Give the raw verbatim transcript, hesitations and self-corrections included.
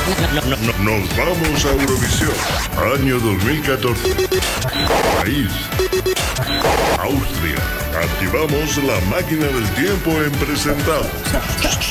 No, no, no. Nos vamos a Eurovisión, año dos mil catorce. País: Austria. Activamos la máquina del tiempo en presentado.